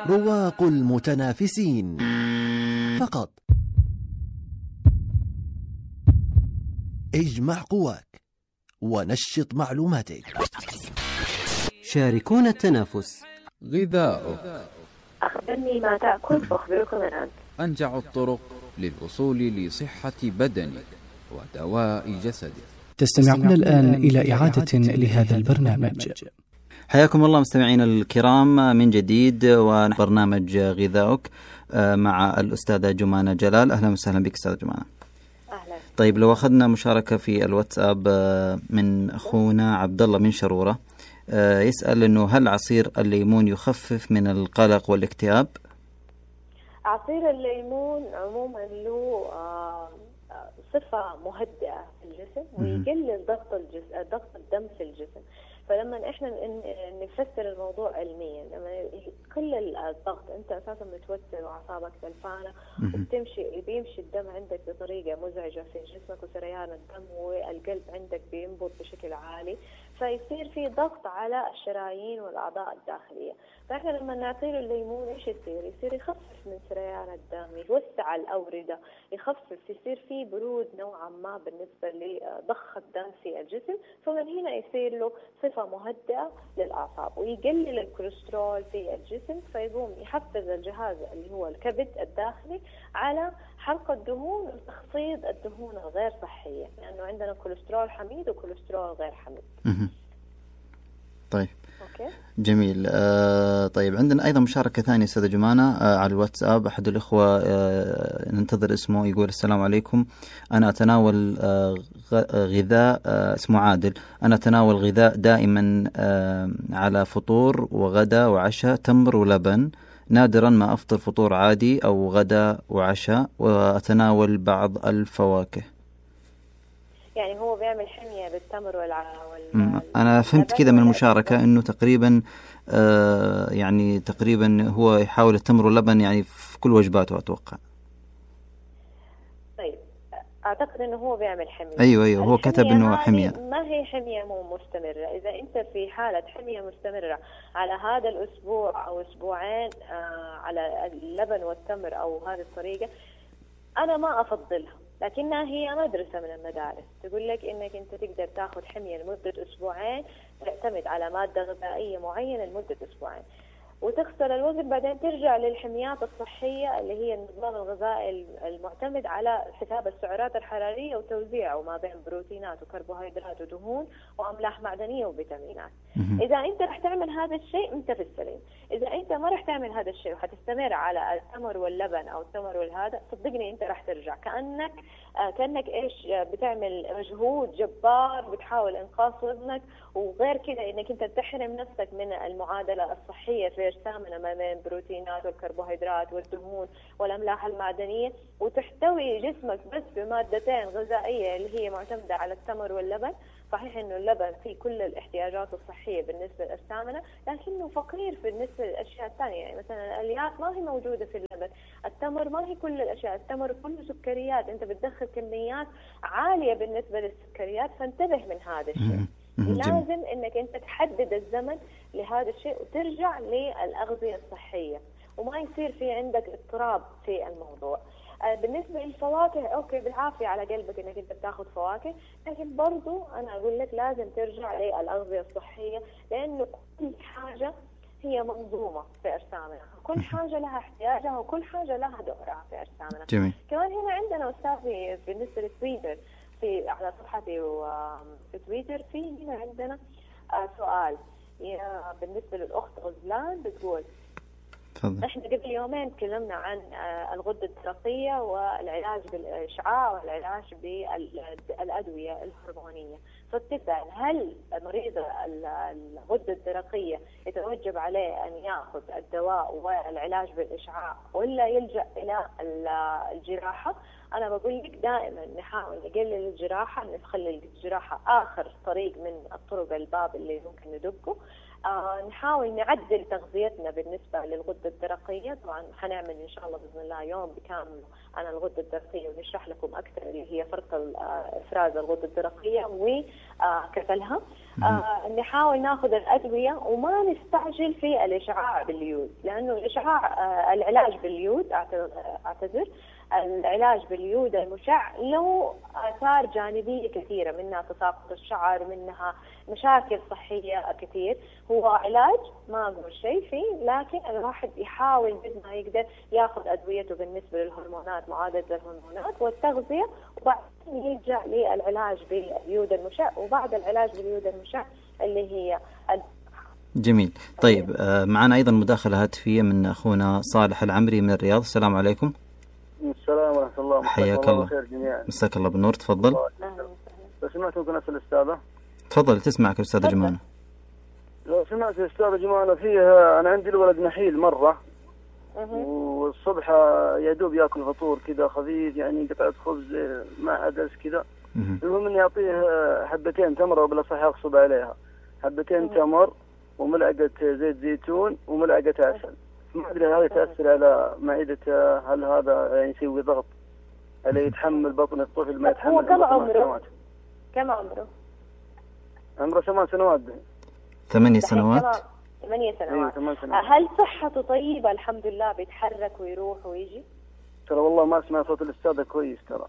رواق المتنافسين فقط. اجمع قواك ونشط معلوماتك. شاركونا التنافس. غذاؤك. أخبرني ما تأكل فأخبرك من أنت. أنجع الطرق للوصول لصحة بدنك ودواء جسدك. تستمعون الآن إلى إعادة لهذا البرنامج. حياكم الله مستمعين الكرام من جديد وبرنامج غذاؤك مع الأستاذة جمانة جلال. أهلا وسهلا بك أستاذة جمانة. أهلا. طيب لو أخذنا مشاركة في الواتساب من أخونا عبد الله من شرورة، يسأل إنه هل عصير الليمون يخفف من القلق والاكتئاب؟ عصير الليمون عموما له صفة مهدئة في الجسم ويقلل ضغط الدم في الجسم. فلما احنا نفسر الموضوع علميا، لما يقل الضغط انت اساسا متوتر واعصابك تلفانه بيمشي الدم عندك بطريقه مزعجه في جسمك وسريان الدم والقلب عندك بينبض بشكل عالي، فيصير في ضغط على الشرايين والاعضاء الداخليه. فاحنا لما نعطيه الليمون ايش يصير يخفف من سريان الدم، يوسع الاورده، يخفف، يصير في برود نوعا ما بالنسبه لضخ الدم في الجسم. فمن هنا يصير له صفه مهدئه للاعصاب ويقلل الكوليسترول في الجسم، فيقوم يحفز الجهاز اللي هو الكبد الداخلي على حرق الدهون وتخفيض الدهون الغير صحيه، لانه عندنا كوليسترول حميد وكوليسترول غير حميد. طيب أوكي. جميل. طيب عندنا أيضا مشاركة ثانية أستاذة جمانة على الواتساب. أحد الإخوة ننتظر اسمه، يقول السلام عليكم، أنا أتناول غذاء اسمه عادل، أنا أتناول غذاء دائما على فطور وغداء وعشاء تمر ولبن، نادرا ما أفطر فطور عادي أو غداء وعشاء، وأتناول بعض الفواكه. يعني هو بيعمل حمية بالتمر أنا فهمت كذا من المشاركة أنه تقريبا يعني تقريبا هو يحاول التمر واللبن يعني في كل وجباته أتوقع. طيب أعتقد أنه هو بيعمل حمية. أيوة هو كتب أنه حمية. ما هي حمية مو مستمرة. إذا أنت في حالة حمية مستمرة على هذا الأسبوع أو أسبوعين على اللبن والتمر أو هذه الطريقة، أنا ما أفضلها، لكنها هي مدرسة من المدارس تقول لك إنك أنت تقدر تاخذ حمية لمدة أسبوعين، تعتمد على مادة غذائية معينة لمدة أسبوعين وتخسر الوزن، بعدين ترجع للحميات الصحية اللي هي النظام الغذائي المعتمد على حساب السعرات الحرارية وتوزيعه ما بين بروتينات وكربوهيدرات ودهون وأملاح معدنية وفيتامينات. إذا أنت رح تعمل هذا الشيء أنت في السليم. إذا أنت ما رح تعمل هذا الشيء وحتستمر على التمر واللبن أو التمر والهذا، صدقني أنت رح ترجع كأنك إيش بتعمل مجهود جبار بتحاول إنقاص وزنك، وغير كده إنك أنت تحرم نفسك من المعادلة الصحية في أجسامنا ما بين البروتينات والكربوهيدرات والدهون والأملاح المعدنية، وتحتوي جسمك بس بمادتين غذائية اللي هي معتمدة على التمر واللبن. صحيح إنه اللبن فيه كل الاحتياجات الصحية بالنسبة لأجسامنا، لكنه فقير بالنسبة للأشياء الثانية. يعني مثلا الألياف ما هي موجودة في اللبن، التمر ما هي كل الأشياء، التمر كله سكريات، أنت بتدخل كميات عالية بالنسبة للسكريات، فانتبه من هذا الشيء. لازم إنك أنت تحدد الزمن لهذا الشيء وترجع للأغذية الصحية وما يصير في عندك اضطراب في الموضوع. بالنسبة للفواكه أوكي بالعافية على قلبك إنك أنت بتاخذ فواكه، لكن برضو أنا أقول لك لازم ترجع للأغذية الصحية، لأنه كل حاجة هي منظومة في أجسامنا، كل حاجة لها احتياجها وكل حاجة لها دورها في أجسامنا. جميل. كمان هنا عندنا أستاذي بالنسبة لتويتر على صفحتي وفي تويتر في هنا عندنا سؤال بالنسبة للأخت غزلان بتقول فضل. احنا قبل يومين تكلمنا عن الغدة الدرقية والعلاج بالإشعاع والعلاج بالأدوية الهرمونية، فتسأل هل مريض الغدة الدرقية يتوجب عليه أن يأخذ الدواء والعلاج بالإشعاع ولا يلجأ إلى الجراحة؟ أنا بقول لك دائما نحاول نقلل الجراحة، نخلي الجراحة آخر طريق من الطرق الباب اللي ممكن ندقه. نحاول نعدل تغذيتنا بالنسبة للغدة الدرقية. طبعا حنعمل إن شاء الله بإذن الله يوم بكامل عن الغدة الدرقية ونشرح لكم أكثر اللي هي فرق إفراز الغدة الدرقية كفلها. نحاول ناخذ الأدوية وما نستعجل في الإشعاع باليود، لأنه العلاج باليود أعتذر العلاج باليود المشع له آثار جانبية كثيرة، منها تساقط الشعر، منها مشاكل صحية كثير. هو علاج ما أقول شيء فيه، لكن الواحد يحاول قد ما يقدر ياخذ أدويته بالنسبة للهرمونات، معالجة الهرمونات والتغذية، وبعدين يرجع للعلاج باليود المشع، وبعد العلاج باليود المشع اللي هي جميل. طيب معنا أيضا مداخلة هاتفية من أخونا صالح العمري من الرياض. السلام عليكم. السلام ورحمة الله. حياك الله. مساك الله بالنور. تفضل. لو سمعت ممكن أسأل الأستاذة. تفضل تسمعك الأستاذة جمانة. لو سمعت الأستاذة جمانة فيها، أنا عندي الولد نحيل مرة، والصبح يدوب يأكل فطور كذا خفيف، يعني قطعة خبز مع عدس كذا. المهم إني أعطيه حبتين تمر، وبالأصح أغصب عليها حبتين تمر وملعقة زيت زيتون وملعقة عسل. ما أدري هذا يتأثر على معدته، هل هذا يعني يسوي ضغط عليه، يتحمل بطن الطفل ما يتحمل؟ هو كم عمره؟ عمره 8 سنوات. 8 سنوات. 8 سنوات. 8 سنوات. هل صحته طيبة الحمد لله، بيتحرك ويروح ويجي؟ ترى والله ما اسمع صوت الأستاذة كويس. ترى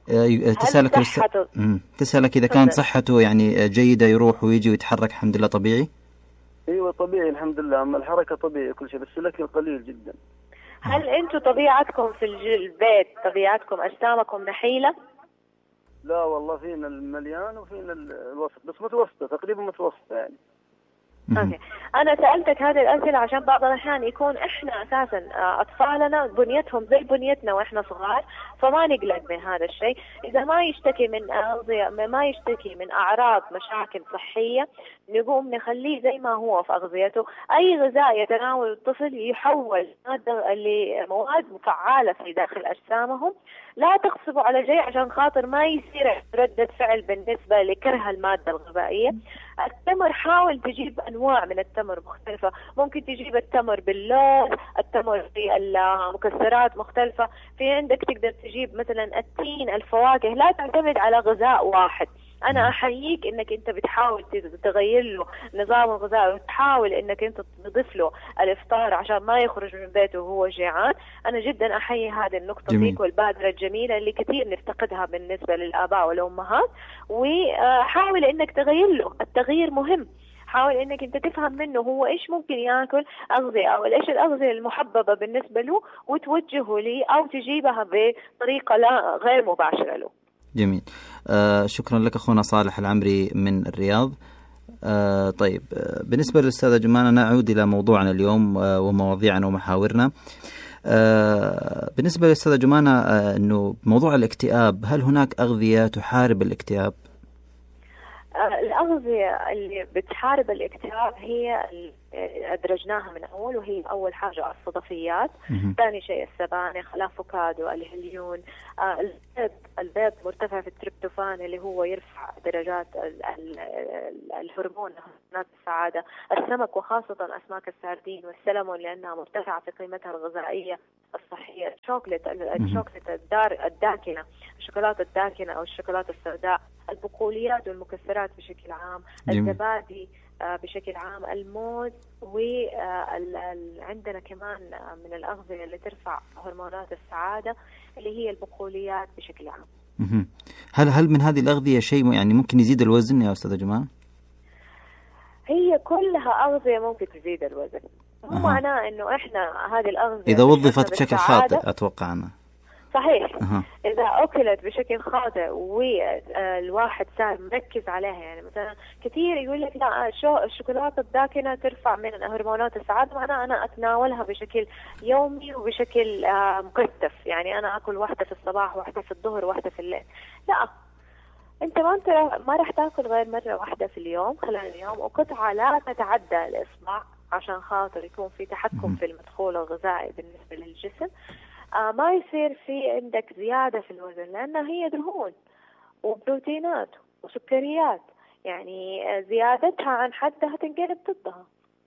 تسألك إذا كانت صحته يعني جيدة، يروح ويجي ويتحرك الحمد لله طبيعي؟ ايوه طبيعي الحمد لله، اما الحركه طبيعي كل شيء، بس الاكل قليل جدا. هل انتم طبيعتكم في البيت طبيعتكم اجسامكم نحيله؟ لا والله فينا المليان وفينا الوسط، بس متوسطه تقريبا متوسطه يعني. اوكي، انا سالتك هذه الاسئله عشان بعض الاحيان يكون احنا اساسا اطفالنا بنيتهم زي بنيتنا واحنا صغار، فما نقلق من هذا الشيء. اذا ما يشتكي من اغذيه، ما يشتكي من اعراض مشاكل صحيه، نقوم نخليه زي ما هو في اغذيته. اي غذاء يتناول الطفل يحول لمواد فعاله في داخل اجسامهم. لا تغصبوا على شيء عشان خاطر ما يصير ردة فعل بالنسبة لكره المادة الغذائية. التمر حاول تجيب أنواع من التمر مختلفة، ممكن تجيب التمر باللوز، التمر في المكسرات مختلفة، في عندك تقدر تجيب مثلا التين، الفواكه. لا تعتمد على غذاء واحد. أنا أحييك إنك أنت بتحاول تغير له نظام الغذاء، وتحاول إنك أنت تضيف له الإفطار عشان ما يخرج من بيته وهو جيعان. أنا جدا أحيي هذه النقطة فيك والبادرة الجميلة اللي كثير نفتقدها بالنسبة للآباء والأمهات. وحاول إنك تغير له، التغيير مهم. حاول إنك أنت تفهم منه هو إيش ممكن يأكل أغذية، أو إيش الأغذية المحببة بالنسبة له، وتوجهه لي أو تجيبها بطريقة لا غير مباشرة له. جميل. شكرا لك أخونا صالح العمري من الرياض. طيب بالنسبة للأستاذة جمانة نعود إلى موضوعنا اليوم ومواضيعنا ومحاورنا. بالنسبة للأستاذة جمانة أنه موضوع الاكتئاب، هل هناك أغذية تحارب الاكتئاب؟ الأغذية اللي بتحارب الاكتئاب هي أدرجناها من أول، وهي أول حاجة الصدفيات، ثاني شيء السبانخ، الأفوكادو، الهليون، البيض مرتفع في التريبتوفان اللي هو يرفع درجات الهرمون هرمونات السعادة، السمك وخاصة أسماك السردين والسلمون لأنها مرتفعة في قيمتها الغذائية الصحية، الشوكولات الداكنة، الشوكولاتة الداكنة أو الشوكولاتة السوداء، البقوليات والمكسرات بشكل عام، الزبادي بشكل عام، الموز، وعندنا كمان من الأغذية اللي ترفع هرمونات السعادة اللي هي البقوليات بشكل عام. هل من هذه الأغذية شيء يعني ممكن يزيد الوزن يا أستاذة جمال؟ هي كلها أغذية ممكن تزيد الوزن، مو معناه إنه إحنا هذه الأغذية إذا وظفت بشكل خاطئ أتوقع أنا. صحيح. إذا أكلت بشكل خاطئ والواحد صار مركز عليها، يعني مثلا كثير يقول لك لا الشوكولاتة الداكنة ترفع من هرمونات السعادة، معناها أنا أتناولها بشكل يومي وبشكل مكثف، يعني أنا أكل واحدة في الصباح واحدة في الظهر واحدة في الليل. لا، أنت ما راح تأكل غير مرة واحدة في اليوم خلال اليوم، وقطعة لا تتعدى الإصبع عشان خاطر يكون في تحكم في المدخول الغذائي بالنسبة للجسم. ما يصير في عندك زيادة في الوزن، لأنها هي دهون وبروتينات وسكريات، يعني زيادتها عن حدها تنقلب ضدها.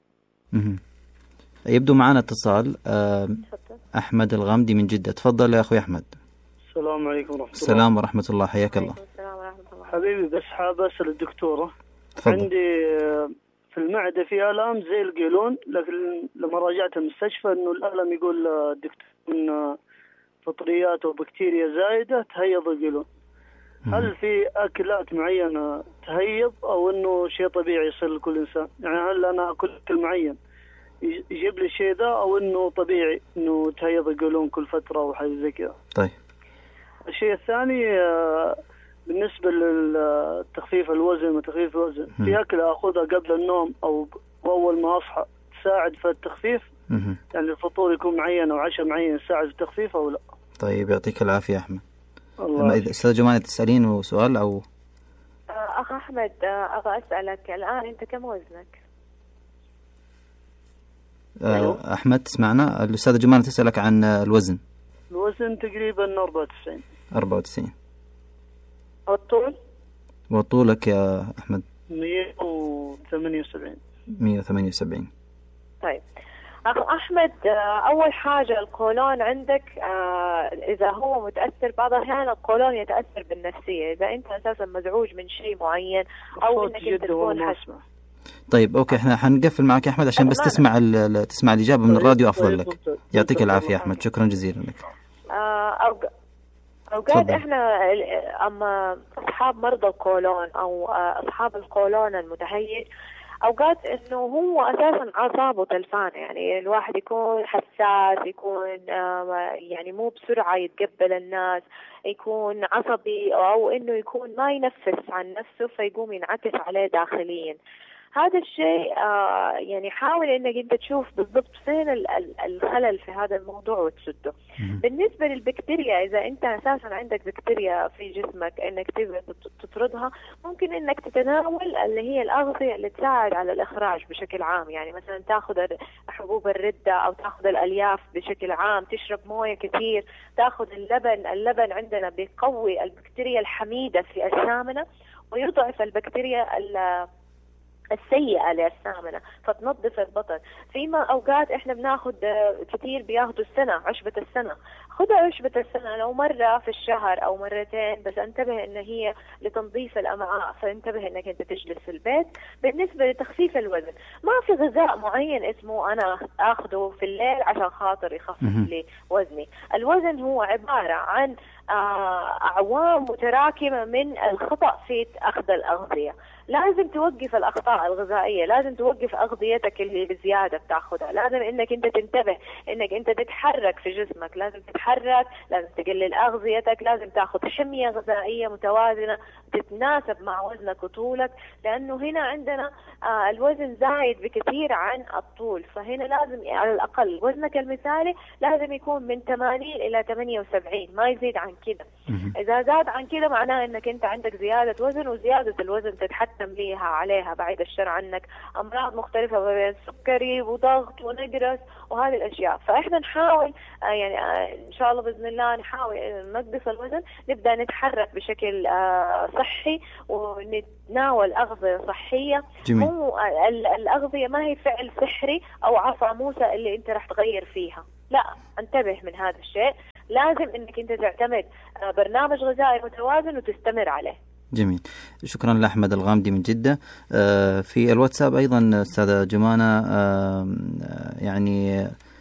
يبدو معنا اتصال. أحمد الغامدي من جدة. تفضل يا أخوي أحمد. السلام عليكم ورحمة الله. السلام ورحمة الله، حياك الله. السلام ورحمة الله. حبيبي بس حاب أسأل الدكتورة، تفضل. عندي في المعدة في آلام زي القولون، لكن لما راجعت المستشفى إنه الألم يقول الدكتور إن فطريات وبكتيريا زايدة تهيض القولون. هل في أكلات معينة تهيض أو إنه شيء طبيعي يصير لكل إنسان؟ يعني هل أنا أكل أكل معين يجيب لي الشيء ذا أو إنه طبيعي إنه تهيض القولون كل فترة أو حاجة زي كذا؟ طيب. الشيء الثاني بالنسبة للتخفيف الوزن وتخفيف الوزن، في أكلة أخذها قبل النوم أو أول ما أصحى تساعد في التخفيف؟ يعني الفطور يكون معين أو عشاء معين يساعد في التخفيف أو لا؟ طيب يعطيك العافية أحمد. الله. إذا أستاذ جمانة تسألين سؤال أو أخ أحمد، أبغى أسألك الآن أنت كم وزنك؟ أحمد تسمعنا؟ الأستاذة جمانة تسألك عن الوزن. الوزن تقريبا 94. 94. والطول؟ وطولك يا أحمد؟ 178. 178. طيب أخ أحمد، أول حاجة القولون عندك إذا هو متأثر، بعض الأحيان القولون يتأثر بالنفسية، إذا أنت أساسا مزعوج من شيء معين أو إنك أنت تكون طيب أوكي، إحنا حنقفل معك يا أحمد عشان بس تسمع الإجابة من الراديو أفضل لك. يعطيك العافية أحمد، شكرا جزيلا لك. أوقات إحنا أما أصحاب مرضى القولون أو أصحاب القولون المتهيج، أوقات إنه هو أساسا أعصابه تلفانة، يعني الواحد يكون حساس، يكون يعني مو بسرعة يتقبل الناس، يكون عصبي، أو إنه يكون ما ينفس عن نفسه فيقوم ينعكس عليه داخليا. هذا الشيء يعني حاول انك انت تشوف بالضبط فين الخلل في هذا الموضوع وتسده. بالنسبة للبكتيريا، اذا انت اساسا عندك بكتيريا في جسمك انك تبغى تطردها، ممكن انك تتناول اللي هي الاغذية اللي تساعد على الاخراج بشكل عام، يعني مثلا تاخذ حبوب الردة او تاخذ الالياف بشكل عام، تشرب موية كثير، تاخذ اللبن عندنا بيقوي البكتيريا الحميدة في السامنة ويضعف البكتيريا السيئة للسامنة فتنظف البطن. فيما أوقات إحنا بناخد كتير بياخدوا عشبة السنة، خدها عشبة السنة لو مرة في الشهر أو مرتين، بس انتبه إن هي لتنظيف الأمعاء، فانتبه إنك أنت تجلس في البيت. بالنسبة لتخفيف الوزن، ما في غذاء معين اسمه أنا أخده في الليل عشان خاطر يخفف لي وزني. الوزن هو عبارة عن أعوام متراكمة من الخطأ في أخذ الأغذية. لازم توقف الأخطاء الغذائية، لازم توقف أغذيتك اللي بزيادة بتاخدها، لازم إنك أنت تنتبه إنك أنت تتحرك في جسمك، لازم تتحرك، لازم تقلل أغذيتك، لازم تاخد حمية غذائية متوازنة تتناسب مع وزنك وطولك، لأنه هنا عندنا الوزن زايد بكثير عن الطول، فهنا لازم على الأقل وزنك المثالي لازم يكون من 80 إلى 78، ما يزيد عن كده. إذا زاد عن كده معناه إنك أنت عندك زيادة وزن، وزيادة الوزن تتحتم ليها عليها بعيد الشر عنك أمراض مختلفة ما بين سكري وضغط ونقرس وهذه الأشياء. فإحنا نحاول يعني إن شاء الله بإذن الله نحاول ننقص الوزن، نبدأ نتحرك بشكل صحي ونتناول أغذية صحية. جميل. مو الأغذية ما هي فعل سحري أو عصا موسى اللي أنت راح تغير فيها، لا، انتبه من هذا الشيء. لازم انك انت تعتمد برنامج غذائي متوازن وتستمر عليه. جميل، شكرا لأحمد الغامدي من جدة. في الواتساب أيضا أستاذة جمانة يعني